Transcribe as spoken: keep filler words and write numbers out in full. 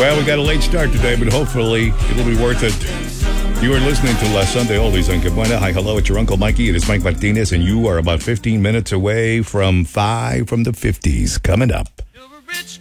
Well, we got a late start today, but hopefully it'll be worth it. You are listening to La Sunday Oldies on Cabuena. Hi, hello, it's your Uncle Mikey. It is Mike Martinez, and you are about fifteen minutes away from five from the fifties. Coming up.